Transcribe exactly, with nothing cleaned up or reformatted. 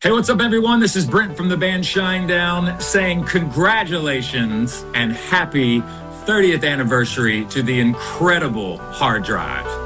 Hey, what's up, everyone? This is Brent from the band Shinedown saying congratulations and happy thirtieth anniversary to the incredible hard drive.